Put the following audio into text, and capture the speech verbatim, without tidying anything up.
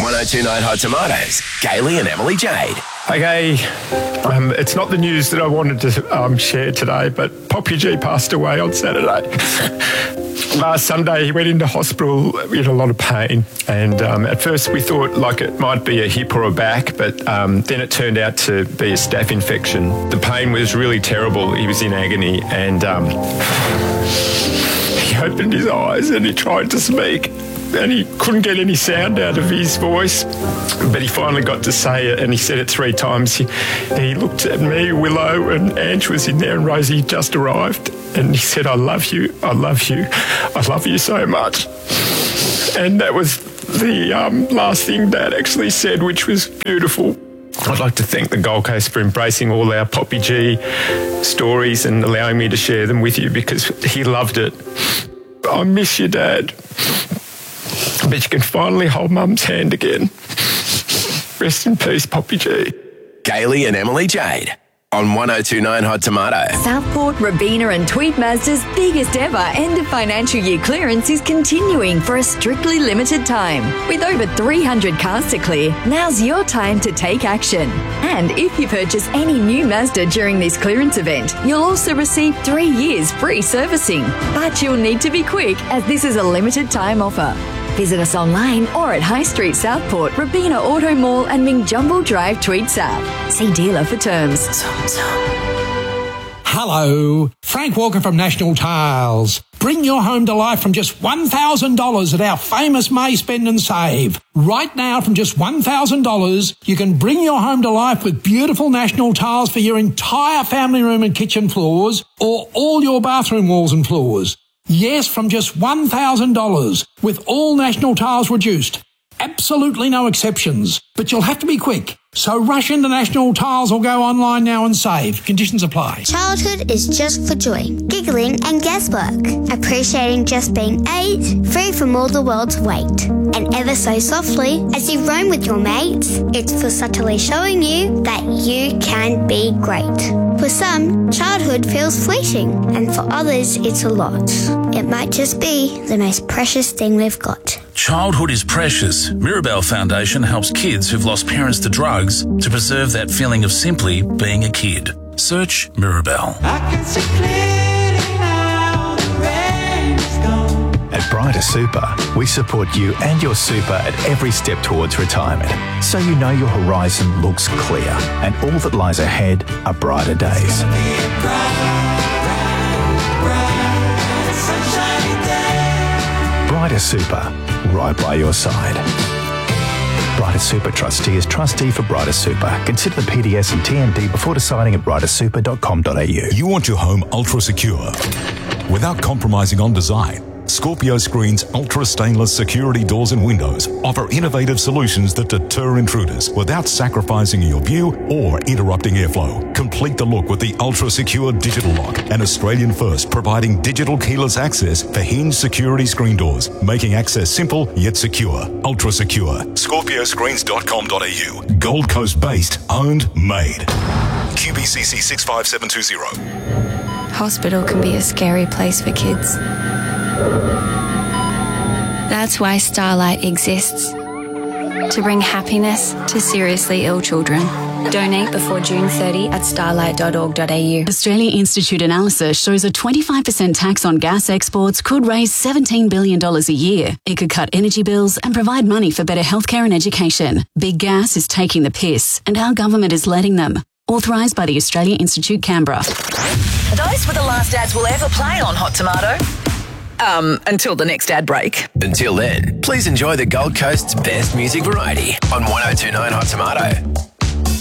one oh two point nine Hot Tomatoes, Gailey and Emily Jade. Okay, um, it's not the news that I wanted to um, share today, but Poppy G passed away on Saturday. Last Sunday, he went into hospital in a lot of pain, and um, at first we thought like it might be a hip or a back, but um, then it turned out to be a staph infection. The pain was really terrible. He was in agony, and um, he opened his eyes and he tried to speak, and he couldn't get any sound out of his voice, but he finally got to say it, and he said it three times. He, he looked at me, Willow, and Ange was in there, and Rosie just arrived, and he said, I love you, I love you, I love you so much. And that was the um, last thing Dad actually said, which was beautiful. I'd like to thank the Gold Coast for embracing all our Poppy G stories and allowing me to share them with you, because he loved it. I miss you, Dad. But you can finally hold Mum's hand again. Rest in peace, Poppy G. Gailey and Emily Jade on one oh two point nine Hot Tomato. Southport, Robina and Tweed Mazda's biggest ever end of financial year clearance is continuing for a strictly limited time. With over three hundred cars to clear, now's your time to take action. And if you purchase any new Mazda during this clearance event, you'll also receive three years free servicing. But you'll need to be quick, as this is a limited time offer. Visit us online or at High Street Southport, Robina Auto Mall and Mingjumble Drive, Tweed South. See dealer for terms. Hello, Frank Walker from National Tiles. Bring your home to life from just one thousand dollars at our famous May Spend and Save. Right now, from just one thousand dollars, you can bring your home to life with beautiful National Tiles for your entire family room and kitchen floors, or all your bathroom walls and floors. Yes, from just one thousand dollars, with all National Tiles reduced. Absolutely no exceptions, but you'll have to be quick. So rush into National Tiles or go online now and save. Conditions apply. Childhood is just for joy, giggling and guesswork. Appreciating just being eight, free from all the world's weight. And ever so softly, as you roam with your mates, it's for subtly showing you that you can be great. For some, childhood feels fleeting, and for others, it's a lot. It might just be the most precious thing we've got. Childhood is precious. Mirabelle Foundation helps kids who've lost parents to drugs to preserve that feeling of simply being a kid. Search Mirabelle. I can see clearly now the rain is gone. At Brighter Super, we support you and your super at every step towards retirement, so you know your horizon looks clear and all that lies ahead are brighter days. Brighter Super, right by your side. Brighter Super Trustee is trustee for Brighter Super. Consider the P D S and T M D before deciding at brighter super dot com dot a u. You want your home ultra secure without compromising on design. Scorpio Screen's ultra stainless security doors and windows offer innovative solutions that deter intruders without sacrificing your view or interrupting airflow. Complete the look with the ultra secure digital lock, an Australian first providing digital keyless access for hinged security screen doors, making access simple yet secure. Ultra secure. scorpio screens dot com dot a u. Gold Coast based, owned, made. Q B C C six five seven two zero. Hospital can be a scary place for kids. That's why Starlight exists, to bring happiness to seriously ill children. Donate before June thirtieth at starlight dot org dot a u. Australia Institute analysis shows a twenty-five percent tax on gas exports could raise seventeen billion dollars a year. It could cut energy bills and provide money for better healthcare and education. Big Gas is taking the piss, and our government is letting them. Authorised by the Australia Institute, Canberra. Those were the last ads we'll ever play on Hot Tomato. Um, until the next ad break. Until then, please enjoy the Gold Coast's best music variety on one oh two point nine Hot Tomato.